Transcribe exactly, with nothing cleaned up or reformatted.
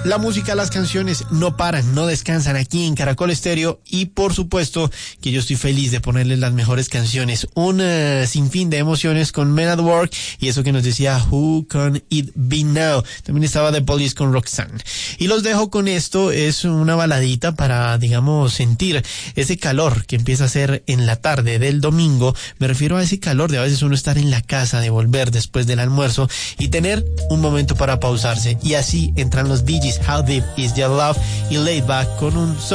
La música, las canciones no paran, no descansan aquí en Caracol Estéreo y por supuesto que yo estoy feliz de ponerles las mejores canciones. Un uh, sinfín de emociones con Men at Work y eso que nos decía Who Can It Be Now. También estaba The Police con Roxanne. Y los dejo con esto, es una baladita para, digamos, sentir ese calor que empieza a ser en la tarde del domingo. Me refiero a ese calor de a veces uno estar en la casa, de volver después del almuerzo y tener un momento para pausarse. Y así entran los Bee Gees, How Deep Is Your Love y Laid Back con un